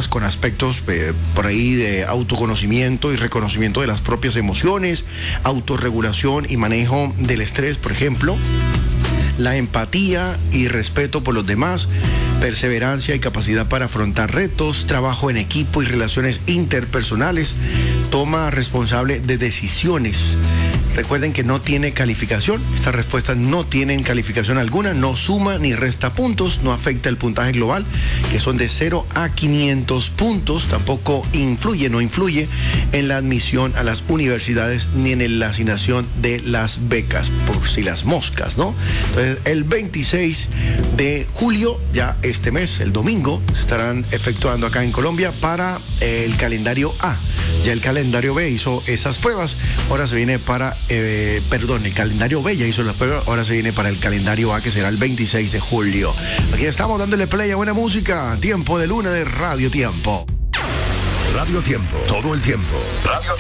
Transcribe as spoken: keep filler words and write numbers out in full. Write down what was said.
temas con aspectos eh, por ahí de autoconocimiento y reconocimiento de las propias emociones, autorregulación y manejo del estrés, por ejemplo, la empatía y respeto por los demás, perseverancia y capacidad para afrontar retos, trabajo en equipo y relaciones interpersonales, toma responsable de decisiones. Recuerden que no tiene calificación, estas respuestas no tienen calificación alguna, no suma ni resta puntos, no afecta el puntaje global, que son de cero a quinientos puntos, tampoco influye, no influye en la admisión a las universidades ni en la asignación de las becas, por si las moscas, ¿no? Entonces, el veintiséis de julio, ya este mes, el domingo, se estarán efectuando acá en Colombia para el calendario A. Ya el calendario B hizo esas pruebas, ahora se viene para, eh, perdón, el calendario B ya hizo las pruebas, ahora se viene para el calendario A, que será el veintiséis de julio. Aquí estamos dándole play a buena música, Tiempo de Luna de Radio Tiempo. Radio Tiempo, todo el tiempo. Radio Tiempo.